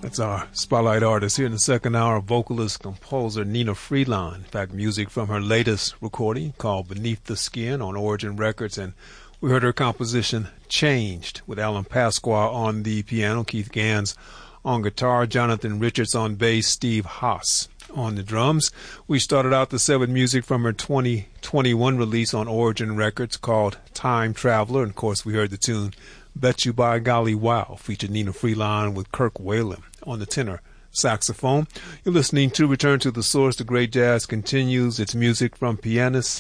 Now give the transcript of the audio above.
That's our spotlight artist here in the second hour, vocalist, composer Nina Freelon. In fact, music from her latest recording called Beneath the Skin on Origin Records. And we heard her composition Changed with Alan Pasqua on the piano, Keith Gans on guitar, Jonathan Richards on bass, Steve Haas on the drums. We started out the set with music from her 2021 release on Origin Records called Time Traveler. And of course, we heard the tune Bet You By Golly Wow, featured Nina Freelon with Kirk Whalum on the tenor saxophone. You're listening to Return to the Source. The great jazz continues. It's music from pianist